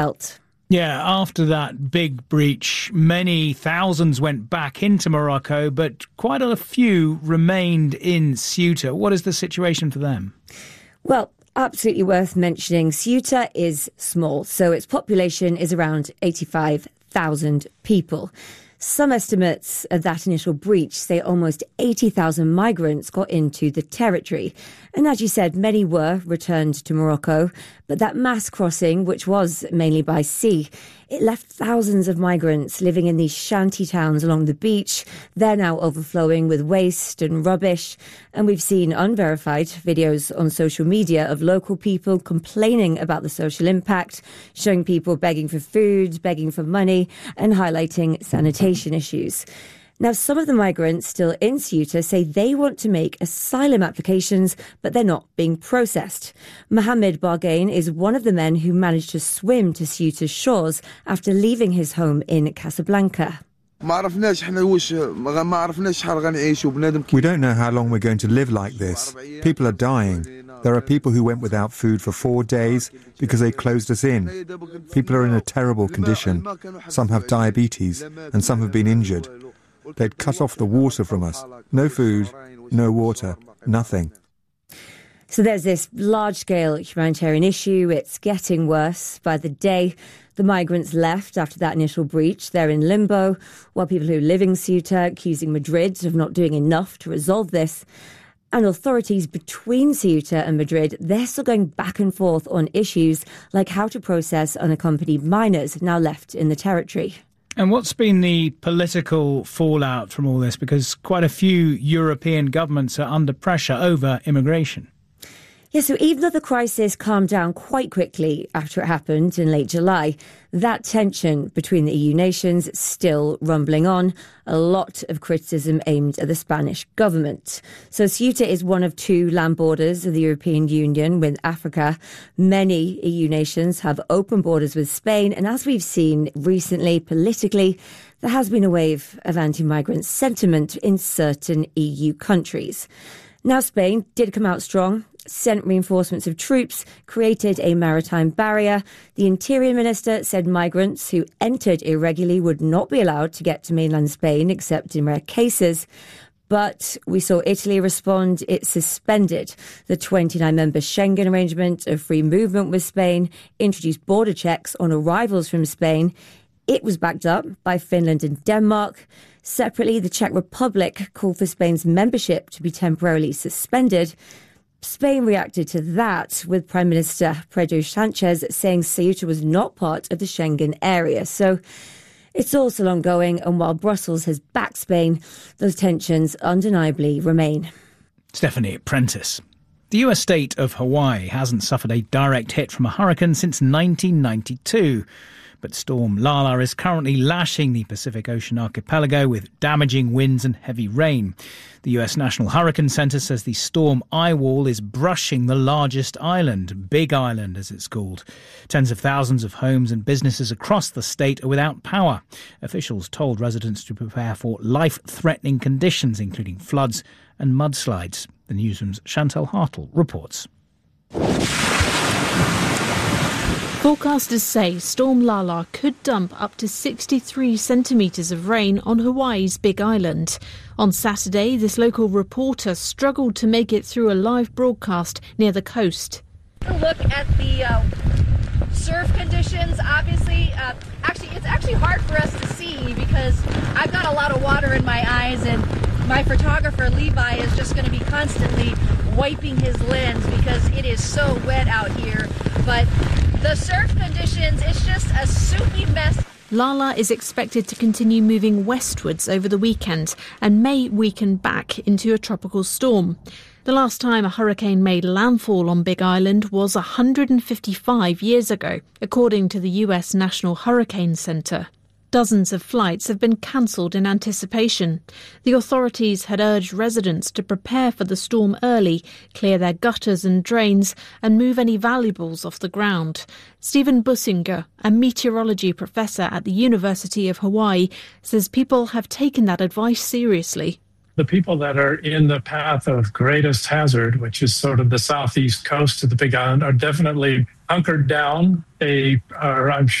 Yeah, after that big breach, many thousands went back into Morocco, but quite a few remained in Ceuta. What is the situation for them? Well, absolutely worth mentioning, Ceuta is small, so its population is around 85,000 people. Some estimates of that initial breach say almost 80,000 migrants got into the territory. And as you said, many were returned to Morocco. But that mass crossing, which was mainly by sea, it left thousands of migrants living in these shanty towns along the beach. They're now overflowing with waste and rubbish. And we've seen unverified videos on social media of local people complaining about the social impact, showing people begging for food, begging for money, and highlighting sanitation issues. Now, some of the migrants still in Ceuta say they want to make asylum applications, but they're not being processed. Mohamed Bargain is one of the men who managed to swim to Ceuta's shores after leaving his home in Casablanca. We don't know how long we're going to live like this. People are dying. There are people who went without food for 4 days because they closed us in. People are in a terrible condition. Some have diabetes and some have been injured. They'd cut off the water from us. No food, no water, nothing. So there's this large-scale humanitarian issue. It's getting worse by the day. The migrants left after that initial breach. They're in limbo, while people who live in Ceuta accusing Madrid of not doing enough to resolve this. And authorities between Ceuta and Madrid, they're still going back and forth on issues like how to process unaccompanied minors now left in the territory. And what's been the political fallout from all this? Because quite a few European governments are under pressure over immigration. Yeah, so even though the crisis calmed down quite quickly after it happened in late July, that tension between the EU nations is still rumbling on. A lot of criticism aimed at the Spanish government. So Ceuta is one of 2 land borders of the European Union with Africa. Many EU nations have open borders with Spain. And as we've seen recently, politically, there has been a wave of anti-migrant sentiment in certain EU countries. Now, Spain did come out strong, sent reinforcements of troops, created a maritime barrier. The Interior Minister said migrants who entered irregularly would not be allowed to get to mainland Spain except in rare cases. But we saw Italy respond. It suspended the 29-member Schengen arrangement of free movement with Spain, introduced border checks on arrivals from Spain. It was backed up by Finland and Denmark. Separately, the Czech Republic called for Spain's membership to be temporarily suspended. Spain reacted to that with Prime Minister Pedro Sanchez saying Ceuta was not part of the Schengen area. So it's all still ongoing, and while Brussels has backed Spain, those tensions undeniably remain. Stephanie Prentice. The US state of Hawaii hasn't suffered a direct hit from a hurricane since 1992. But Storm Lala is currently lashing the Pacific Ocean archipelago with damaging winds and heavy rain. The US National Hurricane Center says the storm eye wall is brushing the largest island, Big Island as it's called. Tens of thousands of homes and businesses across the state are without power. Officials told residents to prepare for life-threatening conditions, including floods and mudslides. The newsroom's Chantal Hartle reports. Forecasters say Storm Lala could dump up to 63 centimetres of rain on Hawaii's Big Island. On Saturday, this local reporter struggled to make it through a live broadcast near the coast. Look at the surf conditions. Obviously, it's actually hard for us to see because I've got a lot of water in my eyes, and my photographer Levi is just going to be constantly wiping his lens because it is so wet out here. But the surf conditions, it's just a soupy mess. Lala is expected to continue moving westwards over the weekend and may weaken back into a tropical storm. The last time a hurricane made landfall on Big Island was 155 years ago, according to the US National Hurricane Center. Dozens of flights have been cancelled in anticipation. The authorities had urged residents to prepare for the storm early, clear their gutters and drains, and move any valuables off the ground. Stephen Bussinger, a meteorology professor at the University of Hawaii, says people have taken that advice seriously. The people that are in the path of greatest hazard, which is sort of the southeast coast of the Big Island, are definitely hunkered down. I'm